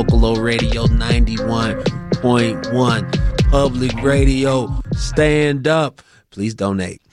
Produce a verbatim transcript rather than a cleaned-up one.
Vocalo Radio ninety-one point one. Public Radio, stand up. Please donate.